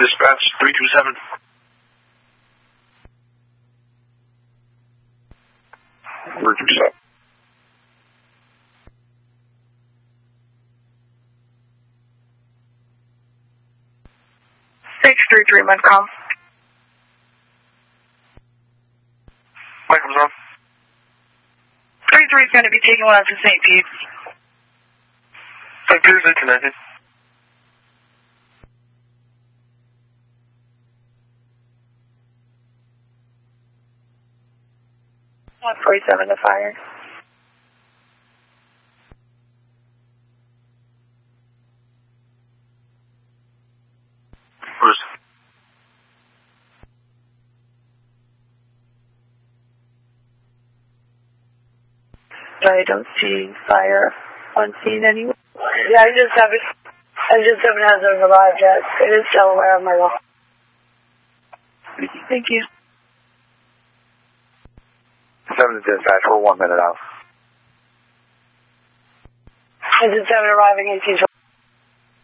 Dispatch 327. Roger, set. .com. Mike comes on. 33 is going to be taking one out to St. Pete. St. Peter's disconnected. 147 to fire. Bruce. I don't see fire on scene anywhere. Yeah, I just haven't arrived yet. It is Delaware on my wall. Thank you. 7 to dispatch, we're 1 minute out. I just haven't arriving in